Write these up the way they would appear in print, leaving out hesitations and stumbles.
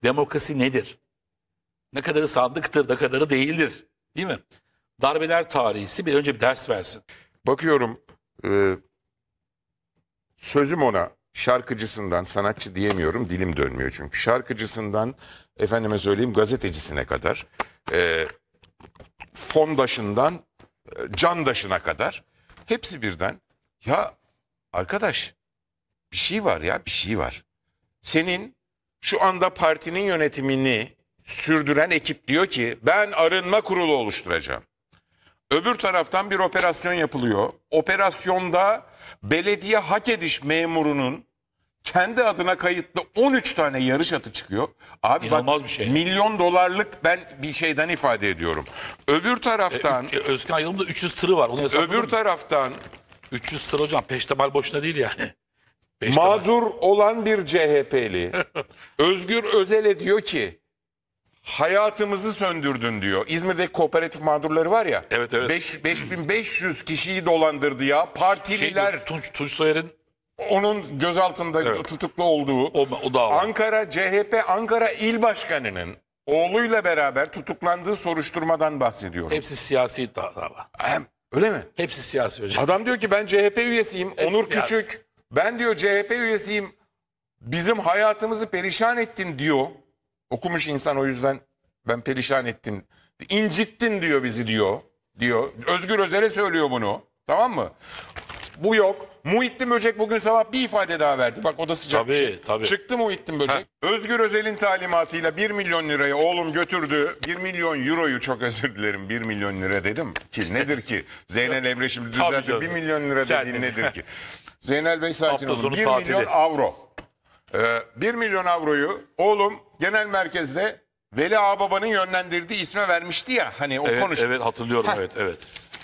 Demokrasi nedir? Ne kadarı sandıktır, ne kadarı değildir. Değil mi? Darbeler tarihisi bir önce bir ders versin. Bakıyorum sözüm ona şarkıcısından, sanatçı diyemiyorum, dilim dönmüyor çünkü. Şarkıcısından efendime söyleyeyim gazetecisine kadar, fondaşından candaşına kadar hepsi birden. Ya arkadaş bir şey var ya, bir şey var. Senin şu anda partinin yönetimini sürdüren ekip diyor ki ben arınma kurulu oluşturacağım. Öbür taraftan bir operasyon yapılıyor. Operasyonda belediye hak ediş memurunun kendi adına kayıtlı 13 tane yarış atı çıkıyor. Abi İnanılmaz bak, bir şey. milyon dolarlık ben bir şeyden ifade ediyorum. Öbür taraftan Özkan Yılmaz'da 300 tırı var. Onu hesapladın öbür mı? taraftan 300 tır hocam. Peştemal boşuna değil yani. Peştemal. mağdur olan bir CHP'li Özgür Özel'e diyor ki hayatımızı söndürdün diyor. İzmir'deki kooperatif mağdurları var ya. Evet, evet. 5500 kişiyi dolandırdı ya. Partililer Tunç Soyer'in onun gözaltında Evet. tutuklu olduğu. o da var. Ankara CHP Ankara İl Başkanı'nın oğluyla beraber tutuklandığı soruşturmadan bahsediyorum. Hepsi siyasi dava. Öyle mi? Hepsi siyasi hocam. Adam diyor ki ben CHP üyesiyim. Onur siyasi. Küçük. Ben diyor CHP üyesiyim. Bizim hayatımızı perişan ettin diyor. Okumuş insan o yüzden ben perişan ettin. İncittin diyor bizi diyor. Özgür Özel'e söylüyor bunu. Tamam mı? Bu yok. Muhittin Böcek bugün sabah bir ifade daha verdi. Bak o da sıcak bir Tabii, şey. tabii. Çıktı Muhittin Böcek. Özgür Özel'in talimatıyla 1 milyon lirayı oğlum götürdü. 1 milyon euroyu çok özür dilerim 1 milyon lira dedim ki nedir ki? Zeynel Emre şimdi Tabii düzeltti. canım. 1 milyon lira Sen dediğin de. nedir ki? Zeynel Bey sakin Hafta olun. sonu 1 tatili. milyon avro. 1 milyon avroyu oğlum genel merkezde Veli Ağababa'nın yönlendirdiği isme vermişti ya. Hani o konuştu. Evet hatırlıyorum evet.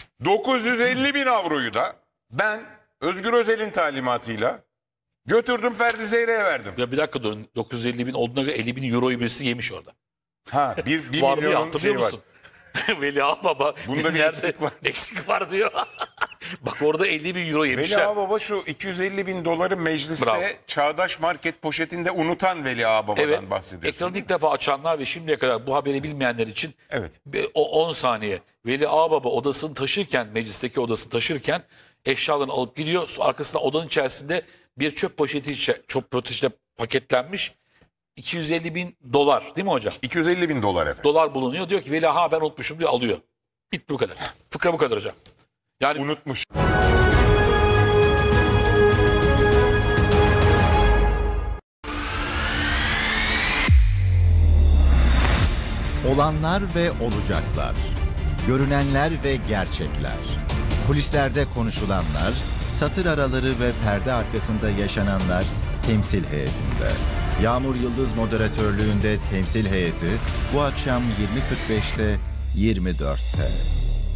950 bin avroyu da ben Özgür Özel'in talimatıyla götürdüm Ferdi Zeyre'ye verdim. Ya bir dakika durun. 950 bin olduğuna göre 50 bin euroyu birisi yemiş orada. Ha bir Var diye milyonun hatırlıyor şeyi var. musun? Veli Ağababa Bunda bir yerde eksik var. eksik var diyor. Bak orada 50 bin euro Veli yemişler. Ağababa şu 250 bin doları mecliste Bravo. Çağdaş Market poşetinde unutan Veli Ağababa'dan Evet. bahsediyorsun. Ekranı ilk defa açanlar ve şimdiye kadar bu haberi bilmeyenler için Evet. o 10 saniye. Veli Ağababa odasını taşırken, meclisteki odasını taşırken eşyalarını alıp gidiyor. Arkasında odanın içerisinde bir çöp poşetiyle paketlenmiş 250 bin dolar değil mi hocam? 250 bin dolar efendim. Dolar bulunuyor. Diyor ki Veli ben unutmuşum diyor alıyor. Bitti bu kadar. Fıkra bu kadar hocam. Yani Unutmuş. Olanlar ve olacaklar. Görünenler ve gerçekler. Kulislerde konuşulanlar, satır araları ve perde arkasında yaşananlar temsil heyetinde. Yağmur Yıldız moderatörlüğünde temsil heyeti bu akşam 20.45'te 24'te.